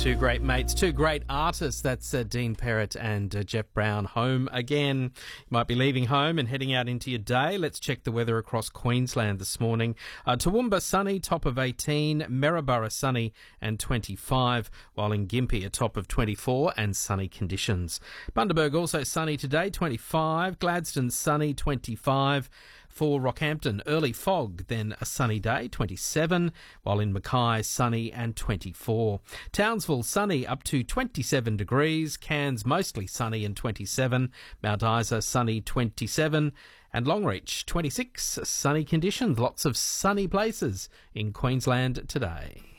Two great mates, two great artists. That's Dean Perrett and Jeff Brown. Home again. You might be leaving home and heading out into your day. Let's check the weather across Queensland this morning. Toowoomba sunny, top of 18. Maryborough sunny and 25, while in Gympie a top of 24 and sunny conditions. Bundaberg also sunny today, 25. Gladstone sunny, 25. For Rockhampton, early fog, then a sunny day, 27, while in Mackay, sunny and 24. Townsville, sunny up to 27 degrees. Cairns, mostly sunny and 27. Mount Isa, sunny, 27. And Longreach, 26, sunny conditions. Lots of sunny places in Queensland today.